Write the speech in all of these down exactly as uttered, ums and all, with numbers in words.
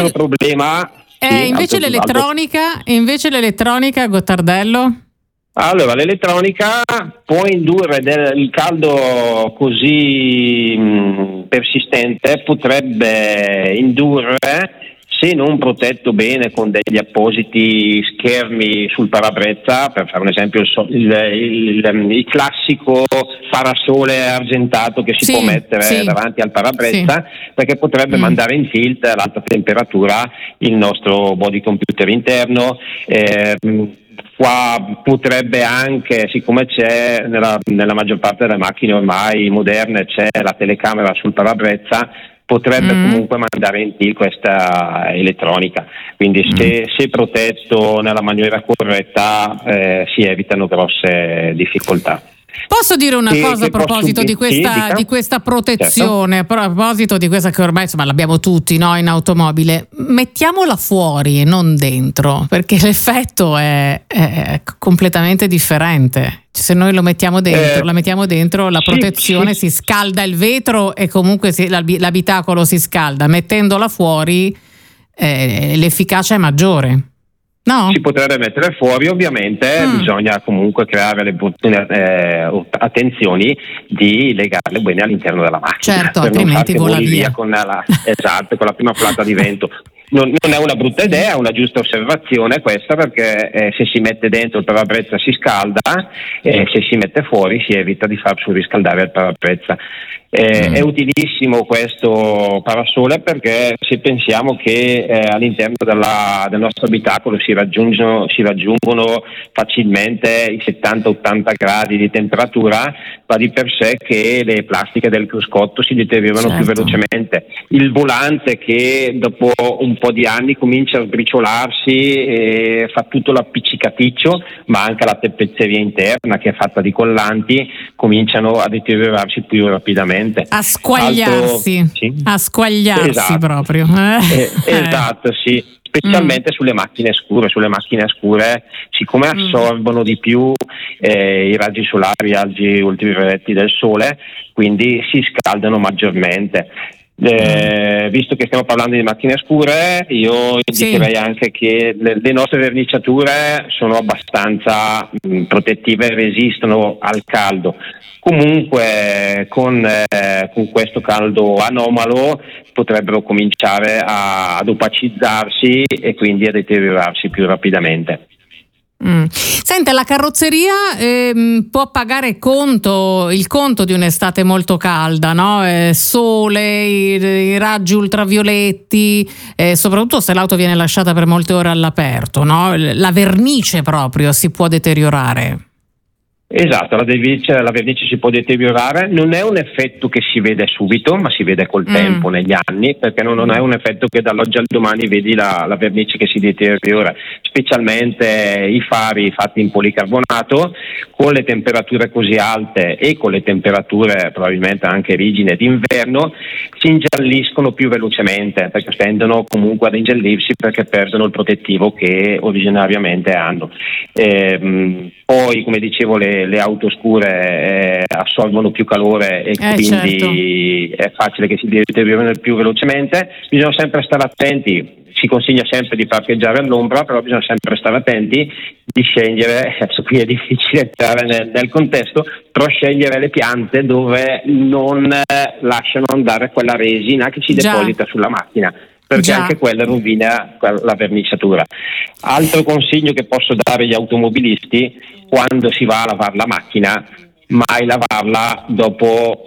Altro problema. Eh, sì, invece altro, l'elettronica, altro... invece l'elettronica, Gottardello? Allora, l'elettronica può indurre del, il caldo così mh, persistente, potrebbe indurre, se non protetto bene con degli appositi schermi sul parabrezza, per fare un esempio, il, il, il, il classico parasole argentato che si sì, può mettere sì, davanti al parabrezza, sì. Perché potrebbe mm. mandare in tilt ad alta temperatura il nostro body computer interno. Eh, Qua potrebbe anche, siccome c'è nella, nella maggior parte delle macchine ormai moderne, c'è la telecamera sul parabrezza, potrebbe mm. comunque mandare in tilt questa elettronica. Quindi mm. se, se protetto nella maniera corretta eh, si evitano grosse difficoltà. Posso dire una che, cosa che a proposito di questa, sì, di questa protezione, certo. A proposito di questa che ormai insomma l'abbiamo tutti, no, in automobile, mettiamola fuori e non dentro, perché l'effetto è, è completamente differente. Se noi lo mettiamo dentro, eh, la mettiamo dentro, la protezione sì, sì. si scalda il vetro e comunque si, l'abitacolo si scalda. Mettendola fuori eh, l'efficacia è maggiore. No. Si potrebbe mettere fuori, ovviamente mm. bisogna comunque creare le opportune eh, attenzioni di legarle bene all'interno della macchina, certo, per altrimenti non vola via, via con la, esatto, con la prima folata di vento. Non, non è una brutta idea, è una giusta osservazione questa, perché eh, se si mette dentro il parabrezza si scalda e se si mette fuori si evita di far surriscaldare il parabrezza. Eh, mm. È utilissimo questo parasole perché se pensiamo che eh, all'interno della, del nostro abitacolo si raggiungono, si raggiungono facilmente i settanta ottanta gradi di temperatura, va di per sé che le plastiche del cruscotto si deteriorano certo. più velocemente. Il volante, che dopo un po' di anni comincia a sbriciolarsi e fa tutto l'appiccicaticcio, ma anche la tappezzeria interna, che è fatta di collanti, cominciano a deteriorarsi più rapidamente. A squagliarsi, Altro, sì. a squagliarsi esatto. proprio. Eh, esatto, sì. Specialmente mm. sulle macchine scure, sulle macchine scure, siccome assorbono mm. di più eh, i raggi solari, i raggi ultravioletti del sole, quindi si scaldano maggiormente. Eh, visto che stiamo parlando di macchine scure, io indicherei sì. anche che le, le nostre verniciature sono abbastanza mh, protettive e resistono al caldo. Comunque con, eh, con questo caldo anomalo potrebbero cominciare a, ad opacizzarsi e quindi a deteriorarsi più rapidamente. Mm. Senta, la carrozzeria ehm, può pagare conto, il conto di un'estate molto calda, no? Eh, sole, i, i raggi ultravioletti, eh, soprattutto se l'auto viene lasciata per molte ore all'aperto, no? La vernice proprio si può deteriorare. Esatto, la vernice, la vernice si può deteriorare, non è un effetto che si vede subito, ma si vede col mm. tempo, negli anni, perché non, non è un effetto che dall'oggi al domani vedi la, la vernice che si deteriora, specialmente i fari fatti in policarbonato, con le temperature così alte e con le temperature probabilmente anche rigide d'inverno, si ingialliscono più velocemente, perché tendono comunque ad ingiallirsi perché perdono il protettivo che originariamente hanno. Ehm, poi, come dicevo, le le auto scure eh, assorbono più calore e eh, quindi certo. è facile che si deteriorino più velocemente. Bisogna sempre stare attenti, si consiglia sempre di parcheggiare all'ombra, però bisogna sempre stare attenti di scegliere, adesso qui è difficile entrare nel, nel contesto, però scegliere le piante dove non eh, lasciano andare quella resina che si Già. deposita sulla macchina, perché Già. anche quella rovina la verniciatura. Altro consiglio che posso dare agli automobilisti: quando si va a lavare la macchina, mai lavarla dopo,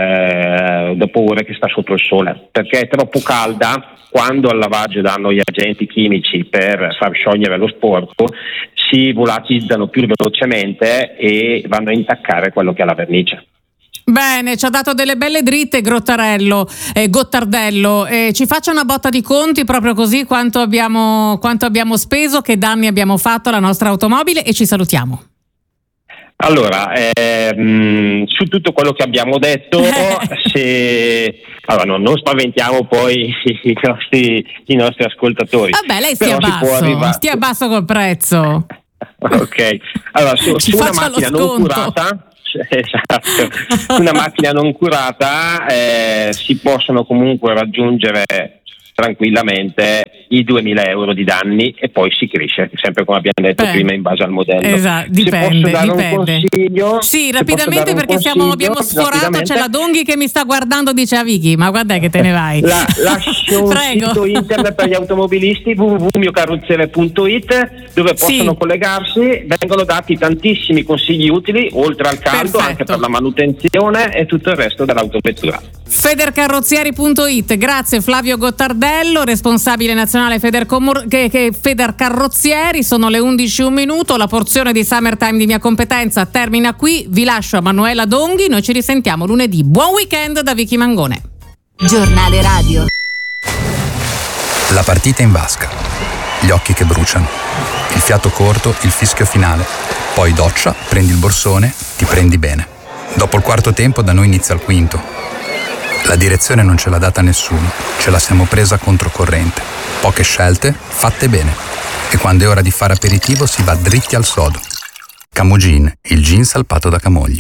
eh, dopo ore che sta sotto il sole, perché è troppo calda. Quando al lavaggio danno gli agenti chimici per far sciogliere lo sporco, si volatilizzano più velocemente e vanno a intaccare quello che è la vernice. Bene, ci ha dato delle belle dritte Grottarello, eh, Gottardello, eh, ci faccia una botta di conti proprio così, quanto abbiamo, quanto abbiamo speso, che danni abbiamo fatto alla nostra automobile, e ci salutiamo. Allora, ehm, su tutto quello che abbiamo detto, se allora, no, non spaventiamo poi i nostri, i nostri ascoltatori. Vabbè, lei stia basso, stia basso col prezzo. Ok, allora su, su una macchina non curata, esatto, una macchina non curata eh, si possono comunque raggiungere tranquillamente i duemila euro di danni e poi si cresce, sempre come abbiamo detto Beh, prima in base al modello. Esatto, dipende, se posso dare dipende. Un consiglio, sì, rapidamente perché siamo, abbiamo sforato, c'è la Donghi che mi sta guardando, dice a Vicky, ma guarda che te ne vai. La, lascio un sito internet per gli automobilisti w w w punto mio carrozzere punto i t dove possono sì. collegarsi, vengono dati tantissimi consigli utili, oltre al caldo, Perfetto. anche per la manutenzione e tutto il resto dell'autovettura. Federcarrozzieri punto i t, grazie Flavio Gottardello, responsabile nazionale Federcomor- che, che Federcarrozzieri. Sono le undici e un minuto, la porzione di Summertime di mia competenza termina qui, vi lascio a Manuela Donghi, noi ci risentiamo lunedì. Buon weekend da Vicky Mangone. Giornale radio. La partita in vasca, gli occhi che bruciano, il fiato corto, il fischio finale, poi doccia, prendi il borsone, ti prendi bene. Dopo il quarto tempo da noi inizia il quinto. La direzione non ce l'ha data nessuno, ce la siamo presa controcorrente. Poche scelte, fatte bene. E quando è ora di fare aperitivo si va dritti al sodo. Camogin, il gin salpato da Camogli.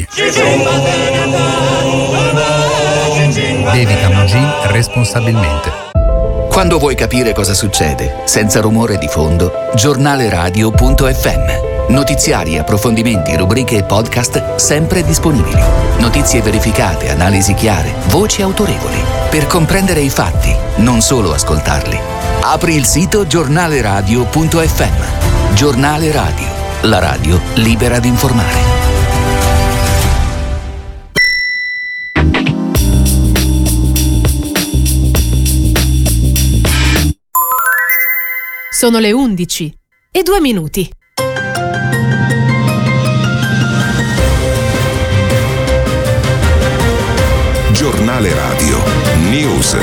Bevi Camogin responsabilmente. Quando vuoi capire cosa succede, senza rumore di fondo, giornale radio punto effe emme. Notiziari, approfondimenti, rubriche e podcast sempre disponibili. Notizie verificate, analisi chiare, voci autorevoli. Per comprendere i fatti, non solo ascoltarli. Apri il sito giornale radio punto effe emme. Giornale Radio, la radio libera di informare. Sono le undici e due minuti. Giornale Radio News.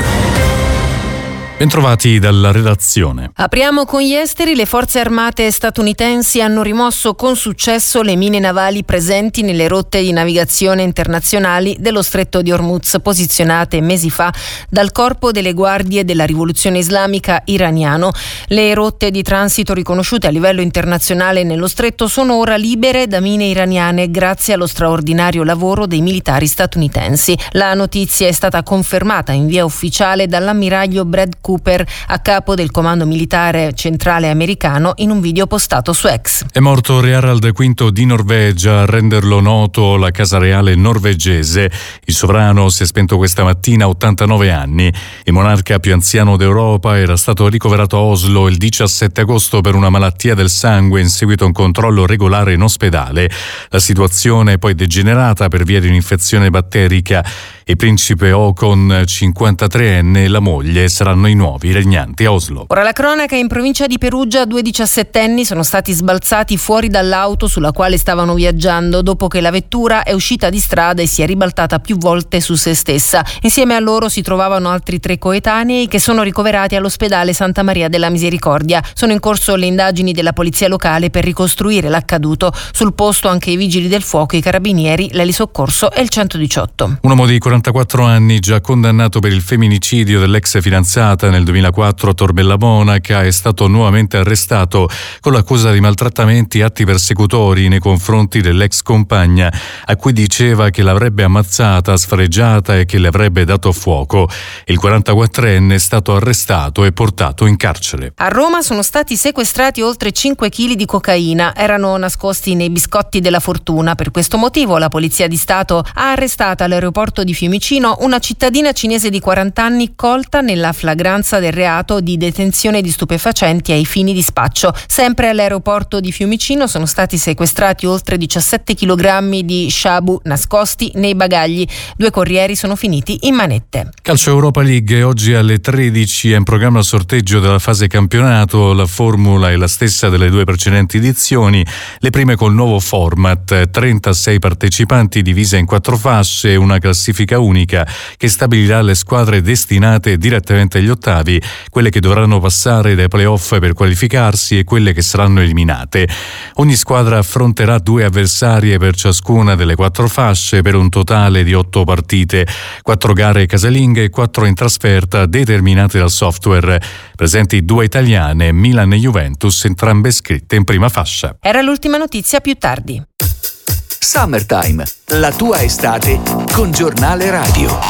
Bentrovati dalla redazione. Apriamo con gli esteri. Le forze armate statunitensi hanno rimosso con successo le mine navali presenti nelle rotte di navigazione internazionali dello Stretto di Hormuz, posizionate mesi fa dal Corpo delle Guardie della Rivoluzione Islamica iraniano. Le rotte di transito riconosciute a livello internazionale nello Stretto sono ora libere da mine iraniane grazie allo straordinario lavoro dei militari statunitensi. La notizia è stata confermata in via ufficiale dall'ammiraglio Brad Cooper, a capo del comando militare centrale americano, in un video postato su X. È morto Re Harald quinto di Norvegia, a renderlo noto la casa reale norvegese. Il sovrano si è spento questa mattina a ottantanove anni. Il monarca più anziano d'Europa era stato ricoverato a Oslo il diciassette agosto per una malattia del sangue in seguito a un controllo regolare in ospedale. La situazione è poi degenerata per via di un'infezione batterica. Il principe Håkon, cinquantatreenne, e la moglie saranno i nuovi regnanti a Oslo. Ora la cronaca: in provincia di Perugia due diciassettenni sono stati sbalzati fuori dall'auto sulla quale stavano viaggiando dopo che la vettura è uscita di strada e si è ribaltata più volte su se stessa. Insieme a loro si trovavano altri tre coetanei che sono ricoverati all'ospedale Santa Maria della Misericordia. Sono in corso le indagini della polizia locale per ricostruire l'accaduto. Sul posto anche i vigili del fuoco, i carabinieri, l'elisoccorso e il centodiciotto. Un uomo di quarantaquattro anni, già condannato per il femminicidio dell'ex fidanzata nel duemilaquattro a Torbella Monaca, è stato nuovamente arrestato con l'accusa di maltrattamenti e atti persecutori nei confronti dell'ex compagna, a cui diceva che l'avrebbe ammazzata, sfregiata e che le avrebbe dato fuoco. Il quarantaquattrenne è stato arrestato e portato in carcere. A Roma sono stati sequestrati oltre cinque chili di cocaina. Erano nascosti nei biscotti della fortuna. Per questo motivo la Polizia di Stato ha arrestato all'aeroporto di Fiumicino una cittadina cinese di quaranta anni colta nella flagranza del reato di detenzione di stupefacenti ai fini di spaccio. Sempre all'aeroporto di Fiumicino sono stati sequestrati oltre diciassette chilogrammi di shabu nascosti nei bagagli. Due corrieri sono finiti in manette. Calcio Europa League. Oggi alle tredici è in programma il sorteggio della fase campionato. La formula è la stessa delle due precedenti edizioni, le prime col nuovo format: trentasei partecipanti divise in quattro fasce, una classifica unica che stabilirà le squadre destinate direttamente agli ottavi, quelle che dovranno passare dai playoff per qualificarsi e quelle che saranno eliminate. Ogni squadra affronterà due avversarie per ciascuna delle quattro fasce per un totale di otto partite, quattro gare casalinghe e quattro in trasferta determinate dal software. Presenti due italiane, Milan e Juventus, entrambe scritte in prima fascia. Era l'ultima notizia, più tardi. Summertime, la tua estate con Giornale Radio.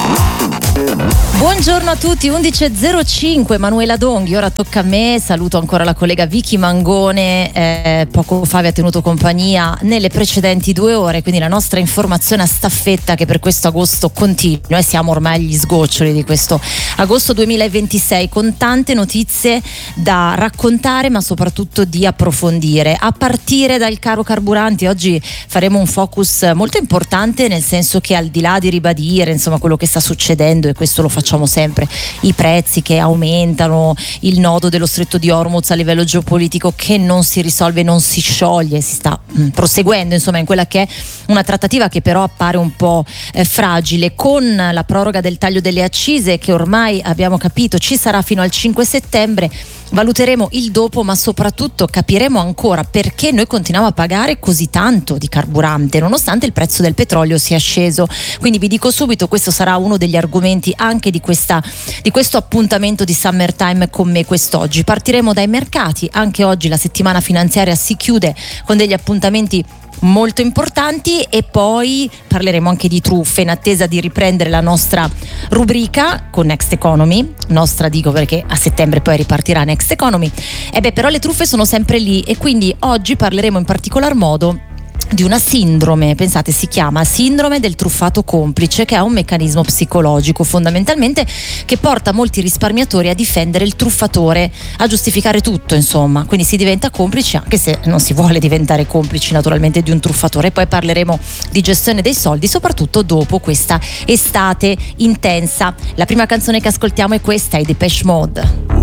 Buongiorno a tutti, undici e zero cinque, Manuela Donghi, ora tocca a me, saluto ancora la collega Vicky Mangone, eh, poco fa vi ha tenuto compagnia nelle precedenti due ore, quindi la nostra informazione a staffetta che per questo agosto continua e siamo ormai agli sgoccioli di questo agosto duemilaventisei con tante notizie da raccontare ma soprattutto di approfondire, a partire dal caro carburanti. Oggi faremo un focus molto importante, nel senso che al di là di ribadire insomma quello che sta succedendo, e questo lo facciamo sempre, i prezzi che aumentano, il nodo dello stretto di Hormuz a livello geopolitico che non si risolve, non si scioglie, si sta mh, proseguendo insomma in quella che è una trattativa che però appare un po' eh, fragile, con la proroga del taglio delle accise che ormai abbiamo capito ci sarà fino al cinque settembre. Valuteremo il dopo, ma soprattutto capiremo ancora perché noi continuiamo a pagare così tanto di carburante nonostante il prezzo del petrolio sia sceso. Quindi vi dico subito, questo sarà uno degli argomenti anche di questa di questo appuntamento di Summertime con me quest'oggi. Partiremo dai mercati, anche oggi la settimana finanziaria si chiude con degli appuntamenti molto importanti e poi parleremo anche di truffe in attesa di riprendere la nostra rubrica con Next Economy, nostra dico perché a settembre poi ripartirà Next Economy. E beh, però le truffe sono sempre lì e quindi oggi parleremo in particolar modo di una sindrome, pensate, si chiama sindrome del truffato complice, che è un meccanismo psicologico fondamentalmente che porta molti risparmiatori a difendere il truffatore, a giustificare tutto insomma, quindi si diventa complici anche se non si vuole diventare complici naturalmente di un truffatore. Poi parleremo di gestione dei soldi soprattutto dopo questa estate intensa. La prima canzone che ascoltiamo è questa, i Depeche Mode.